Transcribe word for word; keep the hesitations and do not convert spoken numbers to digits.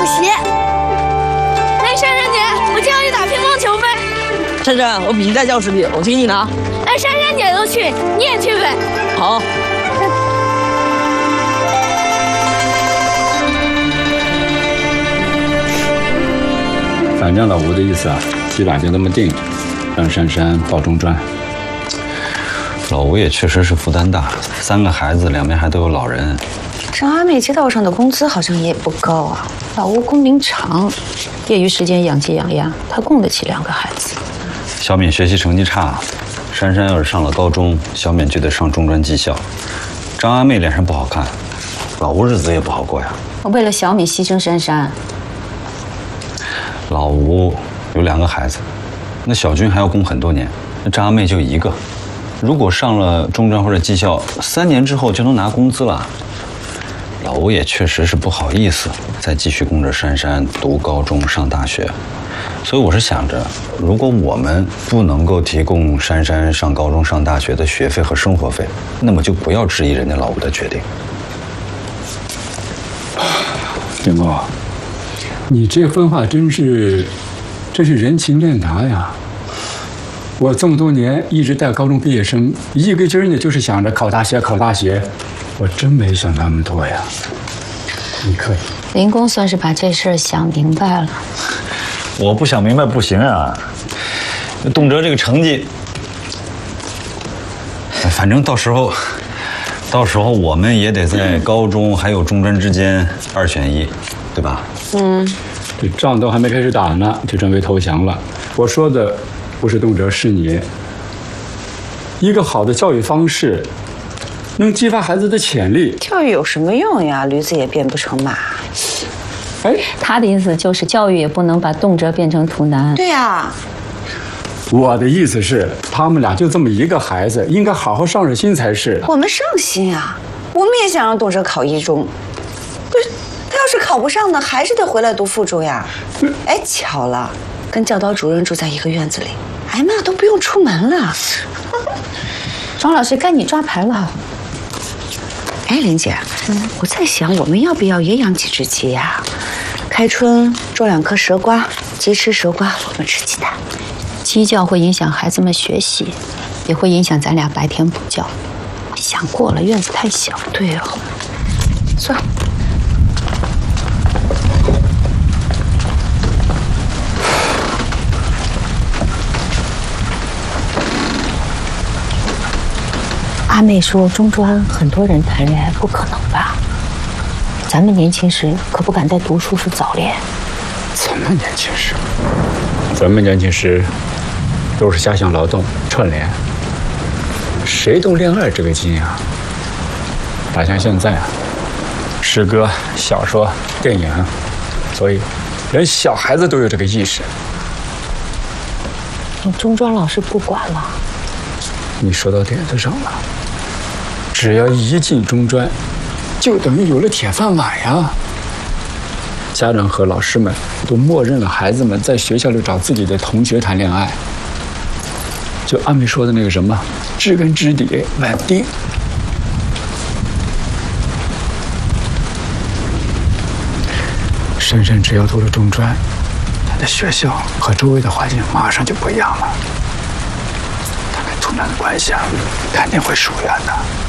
席。哎，珊珊姐，我今天要去打乒乓球呗。 珊珊，我笔记在教室里，我请你拿。 哎，珊珊姐都去，你也去呗。 好。 反正老吴的意思啊，基本上就那么定，让珊珊报中专。 老吴也确实是负担大，三个孩子，两边还都有老人。 张阿妹街道上的工资好像也不高啊。老吴工龄长，业余时间养鸡养鸭，他供得起两个孩子。 小敏学习成绩差，珊珊要是上了高中，小敏就得上中专技校。张阿妹脸上不好看，老吴日子也不好过呀。 我为了小敏牺牲珊珊。 老吴有两个孩子，那小军还要供很多年，那张阿妹就一个。如果上了中专或者技校，三年之后就能拿工资了。老吴也确实是不好意思再继续供着珊珊读高中上大学，所以我是想着，如果我们不能够提供珊珊上高中上大学的学费和生活费，那么就不要质疑人家老吴的决定。 建国，你这番话真是，真是人情练达呀！我这么多年一直带高中毕业生，一个劲儿的就是想着考大学，考大学，我真没想那么多呀。你可以， 林工算是把这事儿想明白了。 我不想明白不行啊，动辄这个成绩，反正到时候，到时候我们也得在高中还有中专之间二选一，对吧？ 嗯， 这仗都还没开始打呢，就准备投降了。我说的不是动辄，是你。一个好的教育方式，能激发孩子的潜力。 教育有什么用呀？驴子也变不成马。 哎， 他的意思就是教育也不能把动辄变成图难。 对呀。 我的意思是，他们俩就这么一个孩子，应该好好上上心才是。 我们上心啊，我们也想让动辄考一中。不是，他要是考不上呢，还是得回来读附中呀。哎，巧了，跟教导主任住在一个院子里，哎妈都不用出门了。 庄老师，该你抓牌了。 哎，林姐，嗯，我在想，我们要不要也养几只鸡呀？开春种两颗蛇瓜，鸡吃蛇瓜，我们吃鸡蛋。 鸡叫会影响孩子们学习，也会影响咱俩白天补觉。想过了，院子太小。 对哦，算了。 阿妹说中专很多人谈恋爱，不可能吧？咱们年轻时可不敢在读书时早恋。 咱们年轻时，咱们年轻时都是下乡劳动串联，谁动恋爱这个劲啊？哪像现在啊，诗歌、小说、电影，所以连小孩子都有这个意识。 你中专老师不管了？ 你说到点子上了。只要一进中专，就等于有了铁饭碗呀。家长和老师们都默认了孩子们在学校里找自己的同学谈恋爱。就阿美说的那个什么，知根知底，稳定。珊珊只要读了中专，她的学校和周围的环境马上就不一样了。她跟图南的关系啊，肯定会疏远的。